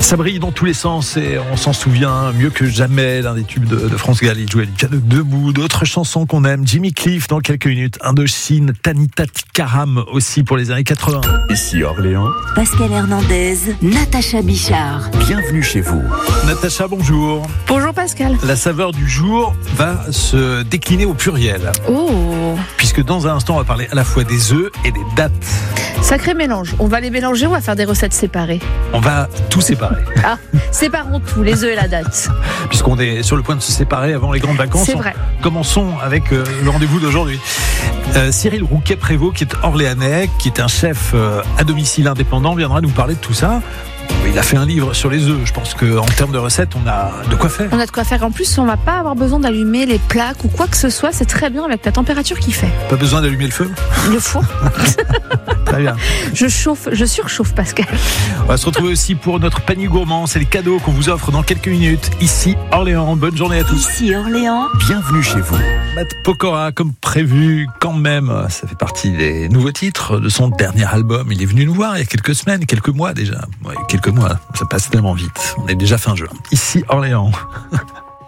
Ça brille dans tous les sens et on s'en souvient mieux que jamais. L'un des tubes de France Gall, il jouait du piano debout. D'autres chansons qu'on aime, Jimmy Cliff dans quelques minutes, Indochine, Tanita Tikaram aussi pour les années 80. Ici Orléans, Pascal Hernandez, Natacha Bichard. bienvenue chez vous. Natacha, bonjour. Bonjour Pascal. La saveur du jour va se décliner au pluriel. Oh, Puisque dans un instant, on va parler à la fois des œufs et des dattes. sacré mélange. On va les mélanger ou on va faire des recettes séparées? On va tout séparer. Ah, séparons tout, les œufs et la date. Puisqu'on est sur le point de se séparer avant les grandes vacances. C'est vrai. Commençons avec le rendez-vous d'aujourd'hui. Cyril Rouquet-Prévost, qui est orléanais, qui est un chef à domicile indépendant, viendra nous parler de tout ça. Il a fait un livre sur les œufs. Je pense qu'en termes de recettes, on a de quoi faire. On a de quoi faire. En plus, on va pas avoir besoin d'allumer les plaques ou quoi que ce soit. C'est très bien avec la température qu'il fait. Pas besoin d'allumer le feu. Le four. Très bien. Je surchauffe Pascal. On va se retrouver aussi pour notre panier gourmand. C'est les cadeaux qu'on vous offre dans quelques minutes. Ici, Orléans. Bonne journée à tous. Ici Orléans, Bienvenue chez vous. Matt Pokora, comme prévu, quand même. Ça fait partie des nouveaux titres de son dernier album. Il est venu nous voir il y a quelques semaines, quelques mois déjà. Ouais, quelques mois. Ça passe tellement vite. On est déjà fin juin. Ici, Orléans.